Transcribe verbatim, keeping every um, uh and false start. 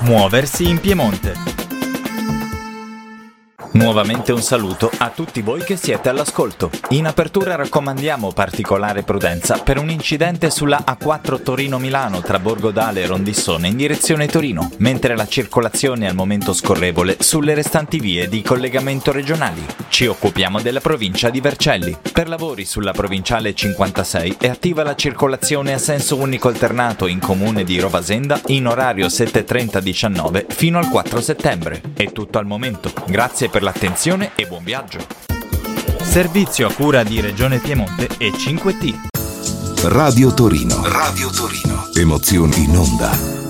Muoversi in Piemonte. Nuovamente un saluto a tutti voi che siete all'ascolto. In apertura raccomandiamo particolare prudenza per un incidente sulla A quattro Torino-Milano tra Borgodale e Rondissone in direzione Torino, mentre la circolazione è al momento scorrevole sulle restanti vie di collegamento regionali. Ci occupiamo della provincia di Vercelli. Per lavori sulla provinciale cinquantasei è attiva la circolazione a senso unico alternato in comune di Rovasenda in orario sette e trenta diciannove fino al quattro settembre. È tutto al momento. Grazie per l'attenzione e buon viaggio. Servizio a cura di Regione Piemonte e cinque T. Radio Torino. Radio Torino. Emozioni in onda.